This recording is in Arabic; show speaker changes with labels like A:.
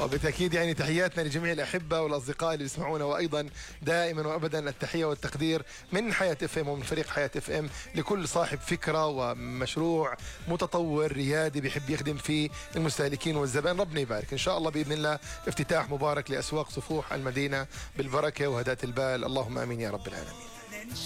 A: وبالتأكيد يعني تحياتنا لجميع الأحبة والأصدقاء اللي بيسمعونا، وأيضا دائما وأبدا التحية والتقدير من حياة اف ام ومن فريق حياة اف ام لكل صاحب فكرة ومشروع متطور ريادي بيحب يخدم فيه المستهلكين والزبائن. ربنا يبارك إن شاء الله بإذن الله، افتتاح مبارك لأسواق صفوح المدينة بالبركة وهداة البال، اللهم آمين يا رب العالمين.